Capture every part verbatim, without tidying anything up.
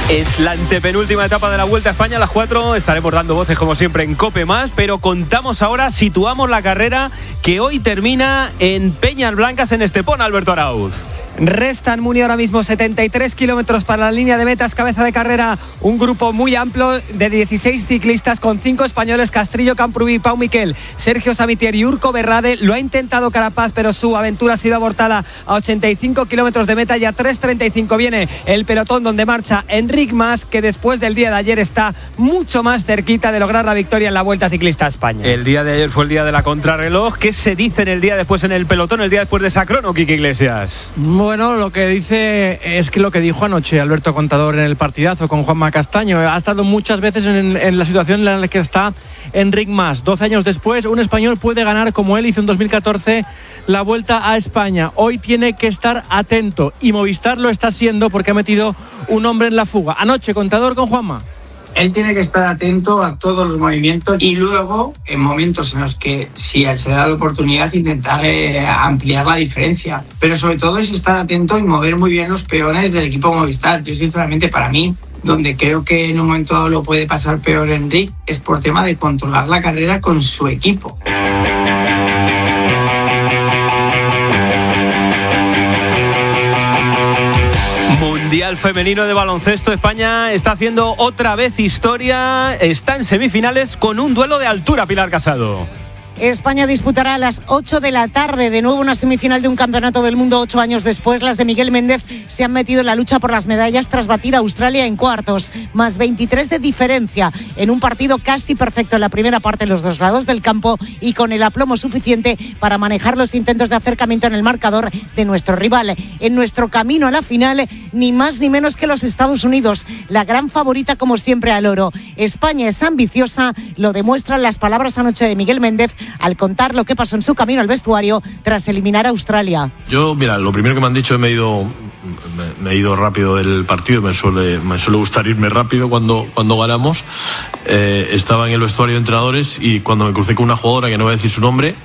Es la antepenúltima etapa de la Vuelta a España. A las cuatro estaremos dando voces como siempre en COPE Más, pero contamos ahora, situamos la carrera que hoy termina en Peñas Blancas, en Estepona, Alberto Arauz. Restan, Muni, ahora mismo setenta y tres kilómetros para la línea de metas, cabeza de carrera, un grupo muy amplio de dieciséis ciclistas con cinco españoles: Castrillo, Camprubí, Pau Miquel, Sergio Samitier y Urco Berrade. Lo ha intentado Carapaz, pero su aventura ha sido abortada a ochenta y cinco kilómetros de meta, y a tres treinta y cinco viene el pelotón donde marcha Enric Mas, que después del día de ayer está mucho más cerquita de lograr la victoria en la Vuelta Ciclista a España. El día de ayer fue el día de la contrarreloj. ¿Qué se dice en el día después en el pelotón, el día después de esa crono, Quique Iglesias? Bueno, lo que dice es que lo que dijo anoche Alberto Contador en el partidazo con Juanma Castaño. Ha estado muchas veces en, en la situación en la que está Enric Mas. doce años después, un español puede ganar, como él hizo en dos mil catorce, la Vuelta a España. Hoy tiene que estar atento, y Movistar lo está siendo porque ha metido un hombre en la fuga. Anoche, Contador con Juanma. Él tiene que estar atento a todos los movimientos y luego, en momentos en los que, si se da la oportunidad, intentar eh, ampliar la diferencia. Pero sobre todo es estar atento y mover muy bien los peones del equipo Movistar. Yo, sinceramente, para mí, donde creo que en un momento dado lo puede pasar peor Enric, es por tema de controlar la carrera con su equipo. Mundial femenino de baloncesto. España está haciendo otra vez historia. Está en semifinales con un duelo de altura, Pilar Casado. España disputará a las ocho de la tarde de nuevo una semifinal de un campeonato del mundo ocho años después. Las de Miguel Méndez se han metido en la lucha por las medallas tras batir a Australia en cuartos, más veintitrés de diferencia en un partido casi perfecto en la primera parte en los dos lados del campo, y con el aplomo suficiente para manejar los intentos de acercamiento en el marcador de nuestro rival. En nuestro camino a la final, ni más ni menos que los Estados Unidos, la gran favorita como siempre al oro. España es ambiciosa, lo demuestran las palabras anoche de Miguel Méndez al contar lo que pasó en su camino al vestuario tras eliminar a Australia. Yo, mira, lo primero que me han dicho, me he ido, me, me he ido rápido del partido. Me suele, me suele gustar irme rápido cuando, cuando ganamos. Eh, estaba en el vestuario de entrenadores y cuando me crucé con una jugadora, que no voy a decir su nombre,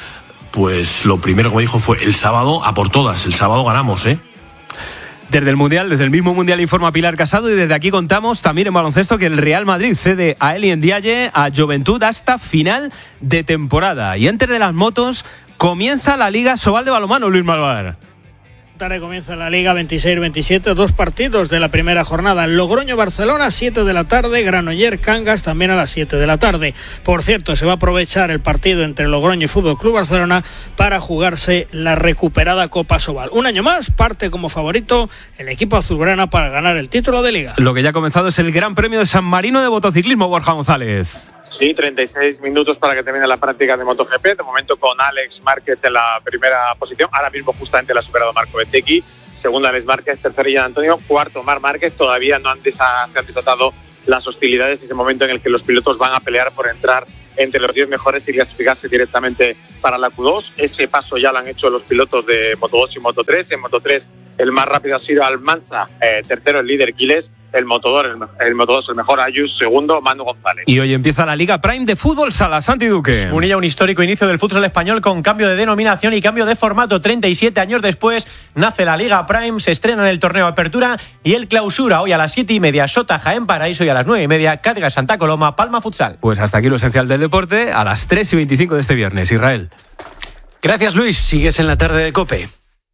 pues lo primero que me dijo fue: el sábado a por todas, el sábado ganamos, ¿eh? Desde el Mundial, desde el mismo Mundial, informa Pilar Casado, y desde aquí contamos también en baloncesto que el Real Madrid cede a Eli Ndiaye a Joventut hasta final de temporada. Y antes de las motos, comienza la Liga Sobal de balonmano, Luis Malvar. Tarde comienza la Liga veintiséis veintisiete, dos partidos de la primera jornada. Logroño-Barcelona, siete de la tarde, Granollers-Cangas también a las siete de la tarde. Por cierto, se va a aprovechar el partido entre Logroño y Fútbol Club Barcelona para jugarse la recuperada Copa Sobal. Un año más, parte como favorito el equipo azulgrana para ganar el título de Liga. Lo que ya ha comenzado es el Gran Premio de San Marino de motociclismo, Borja González. Sí, treinta y seis minutos para que termine la práctica de MotoGP. De momento con Alex Márquez en la primera posición. Ahora mismo justamente la ha superado Marco Bezzecchi. Segundo Alex Márquez, tercero Ian Antonio, cuarto Marc Márquez. Todavía no han desa- se han desatado las hostilidades. Es el momento en el que los pilotos van a pelear por entrar entre los diez mejores y clasificarse directamente para la Q dos. Ese paso ya lo han hecho los pilotos de Moto dos y Moto tres. En Moto tres el más rápido ha sido Almanza, eh, tercero el líder Quiles. El Moto dos, el, el Moto dos, el mejor Ayus, segundo Manu González. Y hoy empieza la Liga Prime de Fútbol Sala. Santi Duque. Unilla, un histórico inicio del fútbol español con cambio de denominación y cambio de formato. treinta y siete años después nace la Liga Prime, se estrena en el torneo Apertura y el Clausura. Hoy a las siete y media, Sota Jaén Paraíso, y a las nueve y media, Cádiz Santa Coloma, Palma Futsal. Pues hasta aquí lo esencial del deporte, a las tres y veinticinco de este viernes. Israel. Gracias, Luis. Sigues en la tarde de COPE.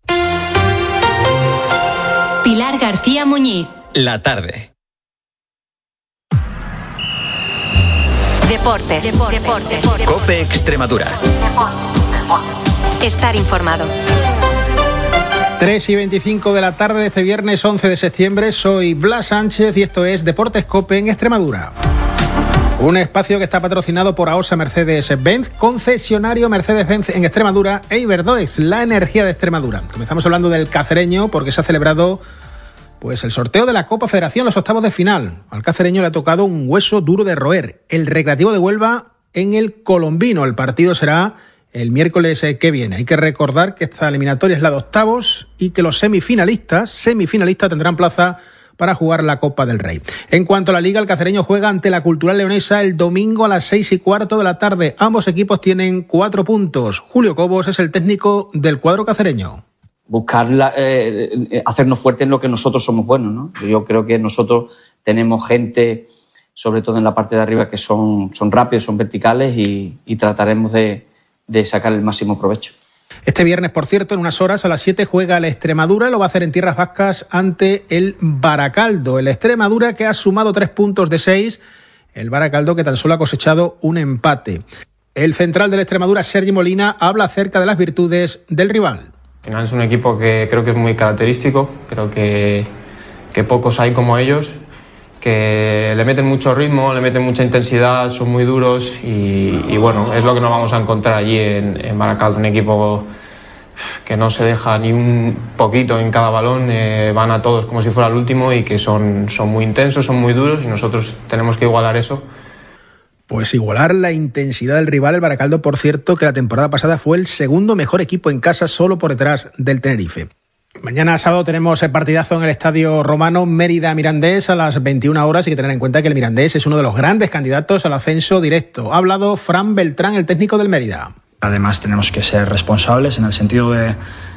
Pilar García Muñiz. La tarde. Deportes. Deportes. Deportes. Deportes. COPE Extremadura. Estar informado. tres y veinticinco de la tarde de este viernes once de septiembre. Soy Blas Sánchez y esto es Deportes COPE en Extremadura. Un espacio que está patrocinado por AOSA Mercedes-Benz, concesionario Mercedes-Benz en Extremadura, e Iberdoex, la energía de Extremadura. Comenzamos hablando del Cacereño porque se ha celebrado pues el sorteo de la Copa Federación, los octavos de final. Al Cacereño le ha tocado un hueso duro de roer, el Recreativo de Huelva en el Colombino. El partido será el miércoles que viene. Hay que recordar que esta eliminatoria es la de octavos y que los semifinalistas, semifinalistas tendrán plaza para jugar la Copa del Rey. En cuanto a la Liga, el Cacereño juega ante la Cultural Leonesa el domingo a las seis y cuarto de la tarde. Ambos equipos tienen cuatro puntos. Julio Cobos es el técnico del cuadro cacereño. buscar la, eh, hacernos fuertes en lo que nosotros somos buenos, ¿no? Yo creo que nosotros tenemos gente, sobre todo en la parte de arriba, que son, son rápidos, son verticales y, y trataremos de, de sacar el máximo provecho. Este viernes, por cierto, en unas horas, a las siete, juega el Extremadura, lo va a hacer en tierras vascas ante el Baracaldo. El Extremadura que ha sumado tres puntos de seis, el Baracaldo que tan solo ha cosechado un empate. El central del Extremadura, Sergi Molina, habla acerca de las virtudes del rival. Al final es un equipo que creo que es muy característico, creo que, que pocos hay como ellos, que le meten mucho ritmo, le meten mucha intensidad, son muy duros y, y bueno, es lo que nos vamos a encontrar allí en, en Baracaldo, un equipo que no se deja ni un poquito en cada balón, eh, van a todos como si fuera el último y que son, son muy intensos, son muy duros y nosotros tenemos que igualar eso. Pues igualar la intensidad del rival, el Baracaldo, por cierto, que la temporada pasada fue el segundo mejor equipo en casa, solo por detrás del Tenerife. Mañana sábado tenemos el partidazo en el Estadio Romano, Mérida-Mirandés a las veintiuna horas. Hay que tener en cuenta que el Mirandés es uno de los grandes candidatos al ascenso directo. Ha hablado Fran Beltrán, el técnico del Mérida. Además tenemos que ser responsables en el sentido de,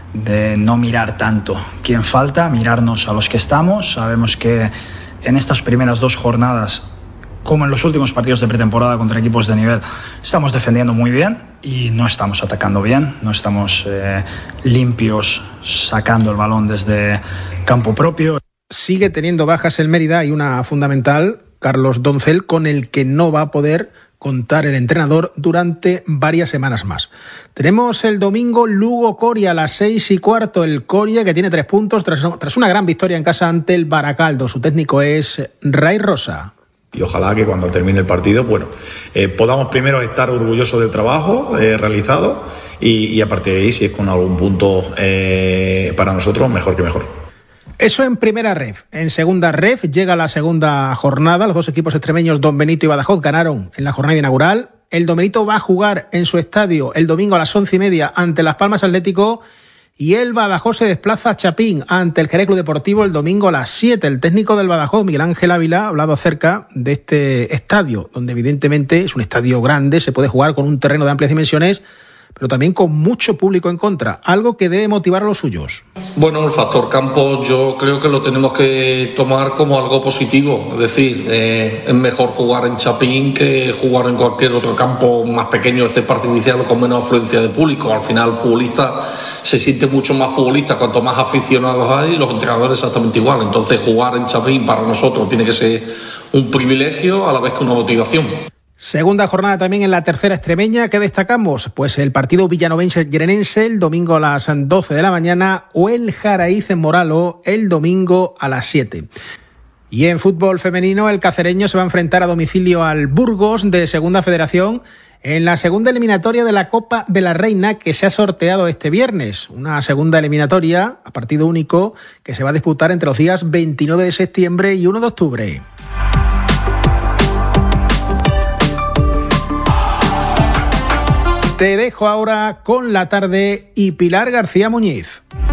de no mirar tanto quién falta, mirarnos a los que estamos. Sabemos que en estas primeras dos jornadas, como en los últimos partidos de pretemporada contra equipos de nivel, estamos defendiendo muy bien y no estamos atacando bien, no estamos eh, limpios sacando el balón desde campo propio. Sigue teniendo bajas el Mérida y una fundamental, Carlos Doncel, con el que no va a poder contar el entrenador durante varias semanas más. Tenemos el domingo Lugo-Coria a las seis y cuarto. El Coria que tiene tres puntos tras, tras una gran victoria en casa ante el Baracaldo. Su técnico es Ray Rosa. Y ojalá que cuando termine el partido, bueno, eh, podamos primero estar orgullosos del trabajo eh, realizado y, y a partir de ahí, si es con algún punto eh, para nosotros, mejor que mejor. Eso en primera ref. En segunda ref llega la segunda jornada. Los dos equipos extremeños, Don Benito y Badajoz, ganaron en la jornada inaugural. El Don Benito va a jugar en su estadio el domingo a las once y media ante Las Palmas Atlético. Y el Badajoz se desplaza a Chapín ante el Jerez Club Deportivo el domingo a las siete. El técnico del Badajoz, Miguel Ángel Ávila, ha hablado acerca de este estadio, donde evidentemente es un estadio grande, se puede jugar con un terreno de amplias dimensiones, pero también con mucho público en contra, algo que debe motivar a los suyos. Bueno, el factor campo yo creo que lo tenemos que tomar como algo positivo, es decir, eh, es mejor jugar en Chapín que jugar en cualquier otro campo más pequeño de césped artificial o con menos afluencia de público. Al final el futbolista se siente mucho más futbolista cuanto más aficionados hay, y los entrenadores exactamente igual. Entonces jugar en Chapín para nosotros tiene que ser un privilegio a la vez que una motivación. Segunda jornada también en la tercera extremeña. ¿Qué destacamos? Pues el partido villanovense-llenense el domingo a las doce de la mañana o el Jaraíz en Moralo el domingo a las siete. Y en fútbol femenino, el cacereño se va a enfrentar a domicilio al Burgos de Segunda Federación en la segunda eliminatoria de la Copa de la Reina que se ha sorteado este viernes. Una segunda eliminatoria a partido único que se va a disputar entre los días veintinueve de septiembre y uno de octubre. Te dejo ahora con La Tarde y Pilar García Muñiz.